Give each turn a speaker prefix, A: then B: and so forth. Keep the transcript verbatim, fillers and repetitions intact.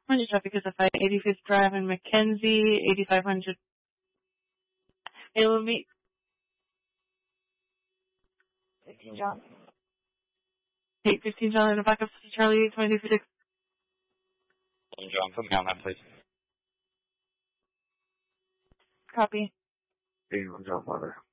A: California traffic is a five eighty-fifth Drive in McKenzie, eighty-five hundred. It will meet
B: fifteen John.
A: eight fifteen John in the back of Charlie, twenty six.
C: John, put me on that, please.
B: Copy.
D: eighty-one John, Father.